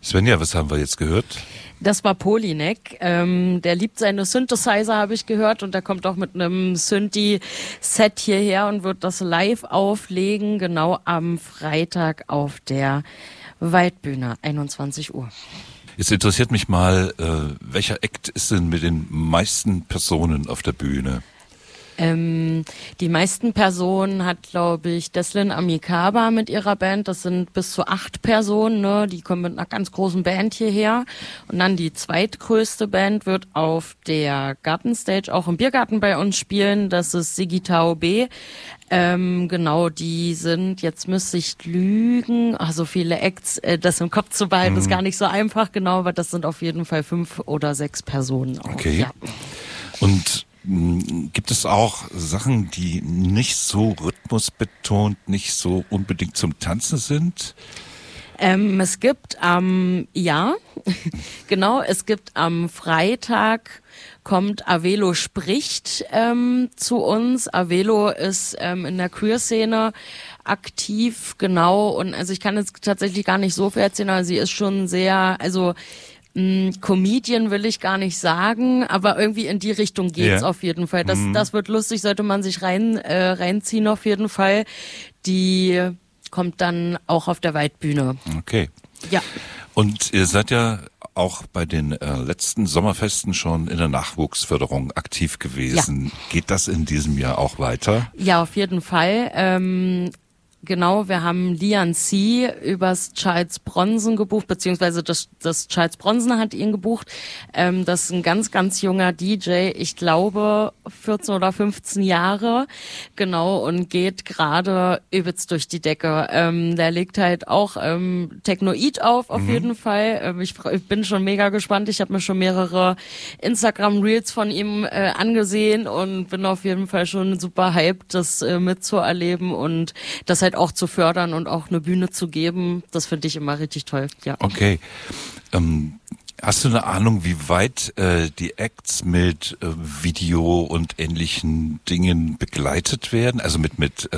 Svenja, was haben wir jetzt gehört? Das war Polinek. Der liebt seine Synthesizer, habe ich gehört. Und der kommt auch mit einem Synthi-Set hierher und wird das live auflegen, genau am Freitag auf der Waldbühne, 21 Uhr. Jetzt interessiert mich mal, welcher Act ist denn mit den meisten Personen auf der Bühne? Die meisten Personen hat, glaube ich, Deslin Amikaba mit ihrer Band. Das sind bis zu 8 Personen, ne? Die kommen mit einer ganz großen Band hierher. Und dann die zweitgrößte Band wird auf der Gartenstage auch im Biergarten bei uns spielen. Das ist Sigitao B. Genau, die sind, jetzt müsste ich lügen, so viele Acts, das im Kopf zu behalten, ist gar nicht so einfach, genau, aber das sind auf jeden Fall 5 oder 6 Personen auch. Okay. Ja. Und gibt es auch Sachen, die nicht so rhythmusbetont, nicht so unbedingt zum Tanzen sind? Es gibt genau, es gibt am Freitag kommt Avelo spricht zu uns. Avelo ist in der Queer-Szene aktiv, genau, und also ich kann jetzt tatsächlich gar nicht so viel erzählen, aber sie ist schon sehr, also Comedian will ich gar nicht sagen, aber irgendwie in die Richtung geht's auf jeden Fall. Das wird lustig, sollte man sich reinziehen auf jeden Fall. Die kommt dann auch auf der Waldbühne. Okay. Ja. Und ihr seid ja auch bei den letzten Sommerfesten schon in der Nachwuchsförderung aktiv gewesen. Ja. Geht das in diesem Jahr auch weiter? Ja, auf jeden Fall. Genau, wir haben Lian C. übers Charles Bronson gebucht, beziehungsweise das Charles Bronson hat ihn gebucht. Das ist ein ganz, ganz junger DJ, ich glaube 14 oder 15 Jahre, genau, und geht gerade übelst durch die Decke. Der legt halt auch Technoid auf jeden Fall. Ich bin schon mega gespannt. Ich habe mir schon mehrere Instagram-Reels von ihm angesehen und bin auf jeden Fall schon super hyped, das mitzuerleben und das halt auch zu fördern und auch eine Bühne zu geben, das finde ich immer richtig toll. Ja. Okay. Hast du eine Ahnung, wie weit die Acts mit Video und ähnlichen Dingen begleitet werden? Also mit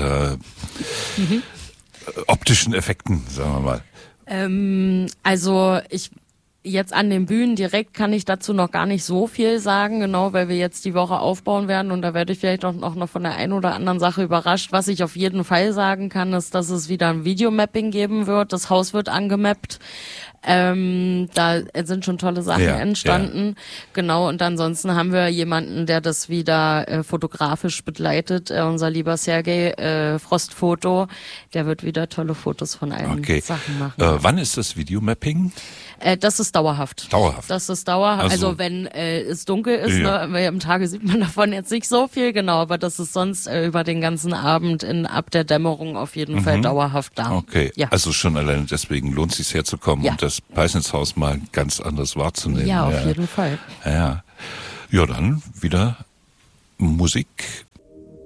optischen Effekten, sagen wir mal. Also jetzt an den Bühnen direkt kann ich dazu noch gar nicht so viel sagen, genau, weil wir jetzt die Woche aufbauen werden und da werde ich vielleicht auch noch von der einen oder anderen Sache überrascht. Was ich auf jeden Fall sagen kann, ist, dass es wieder ein Videomapping geben wird. Das Haus wird angemappt. Da sind schon tolle Sachen entstanden. Ja. Genau, und ansonsten haben wir jemanden, der das wieder fotografisch begleitet. Unser lieber Sergej Frostfoto, der wird wieder tolle Fotos von allen Sachen machen. Wann ist das Videomapping? Das ist dauerhaft. Dauerhaft? Das ist dauerhaft. Also wenn es dunkel ist, ne, weil am Tage sieht man davon jetzt nicht so viel, genau, aber das ist sonst über den ganzen Abend ab der Dämmerung auf jeden Fall dauerhaft da. Okay, ja. Also schon alleine deswegen lohnt es sich herzukommen und das Peisnitzhaus mal ganz anders wahrzunehmen. Ja, auf jeden Fall. Ja, dann wieder Musik